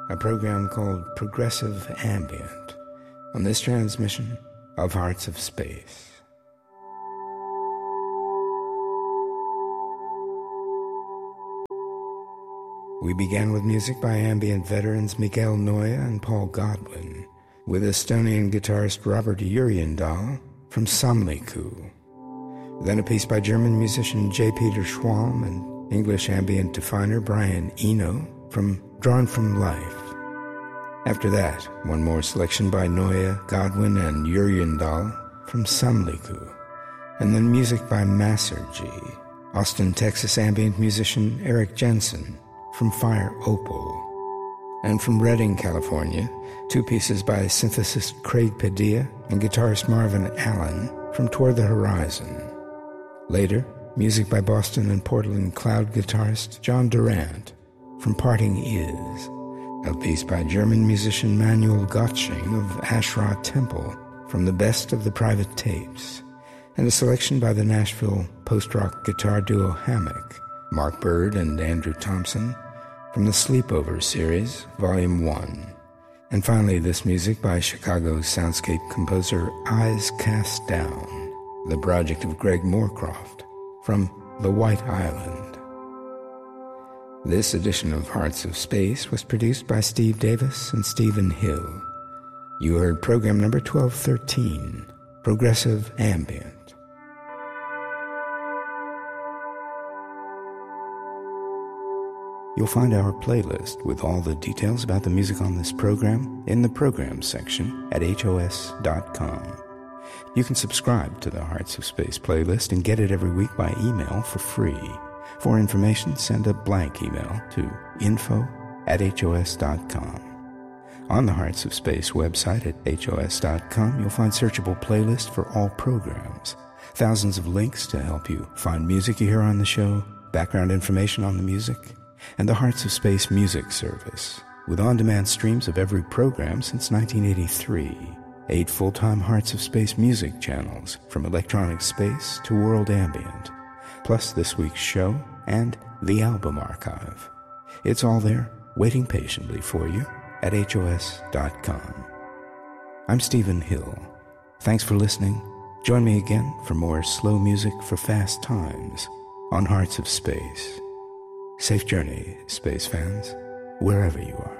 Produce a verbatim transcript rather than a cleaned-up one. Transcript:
a program called Progressive Ambient, on this transmission of Hearts of Space. We began with music by ambient veterans Miguel Noya and Paul Godwin, with Estonian guitarist Robert Uriendahl from Samliku. Then a piece by German musician J. Peter Schwalm and English ambient definer Brian Eno from Drawn from Life. After that, one more selection by Noya, Godwin, and Uriendahl from Samliku. And then music by Masergy, Austin, Texas ambient musician Eric Jensen from Fire Opal. And from Redding, California, two pieces by synthesist Craig Padilla and guitarist Marvin Allen from Toward the Horizon. Later, music by Boston and Portland cloud guitarist John Durant from Parting Is, a piece by German musician Manuel Gottsching of Asherah Temple from the Best of the Private Tapes, and a selection by the Nashville post-rock guitar duo Hammock, Mark Bird and Andrew Thompson, from the Sleepover series, Volume one. And finally, this music by Chicago soundscape composer Eyes Cast Down, the project of Greg Moorcroft, from The White Island. This edition of Hearts of Space was produced by Steve Davis and Stephen Hill. You heard program number twelve thirteen, Progressive Ambient. You'll find our playlist with all the details about the music on this program in the Programs section at H O S dot com. You can subscribe to the Hearts of Space playlist and get it every week by email for free. For information, send a blank email to info at H O S dot com. On the Hearts of Space website at H O S dot com, you'll find searchable playlists for all programs, thousands of links to help you find music you hear on the show, background information on the music, and the Hearts of Space music service, with on-demand streams of every program since nineteen eighty-three. Eight full-time Hearts of Space music channels, from Electronic Space to World Ambient, plus this week's show and the album archive. It's all there, waiting patiently for you at H O S dot com. I'm Stephen Hill. Thanks for listening. Join me again for more slow music for fast times on Hearts of Space. Safe journey, space fans, wherever you are.